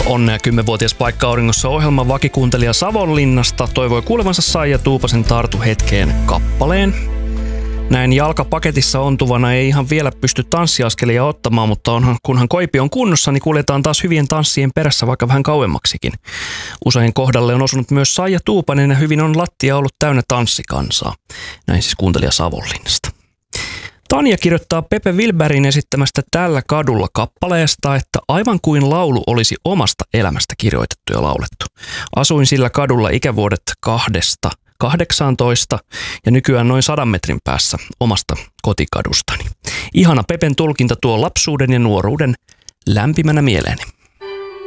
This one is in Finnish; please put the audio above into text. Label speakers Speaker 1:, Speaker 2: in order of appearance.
Speaker 1: Onnea 10-vuotias paikka-auringossa ohjelman vakikuuntelija Savonlinnasta toivoi kuulevansa Saija Tuupasen Tartu hetkeen kappaleen. Näin jalkapaketissa ontuvana ei ihan vielä pysty tanssiaskelia ottamaan, mutta kunhan koipi on kunnossa, niin kuljetaan taas hyvien tanssien perässä vaikka vähän kauemmaksikin. Usein kohdalle on osunut myös Saija Tuupanen ja hyvin on lattia ollut täynnä tanssikansaa. Näin siis kuuntelija Savonlinnasta. Tanja kirjoittaa Pepe Wilbergin esittämästä Tällä kadulla -kappaleesta, että aivan kuin laulu olisi omasta elämästä kirjoitettu ja laulettu. Asuin sillä kadulla ikävuodet 2–18 ja nykyään noin 100 metrin päässä omasta kotikadustani. Ihana Pepen tulkinta tuo lapsuuden ja nuoruuden lämpimänä mieleeni.